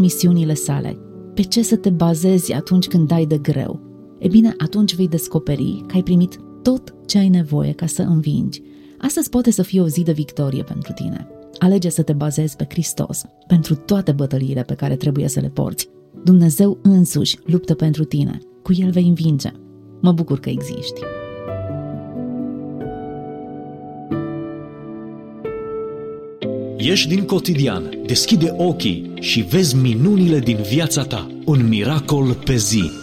misiunile sale. Pe ce să te bazezi atunci când dai de greu? E bine, atunci vei descoperi că ai primit tot ce ai nevoie ca să învingi. Astăzi poate să fie o zi de victorie pentru tine. Alege să te bazezi pe Hristos pentru toate bătăliile pe care trebuie să le porți. Dumnezeu însuși luptă pentru tine. Cu El vei învinge. Mă bucur că existi. Ieși din cotidian, deschide ochii și vezi minunile din viața ta. Un miracol pe zi.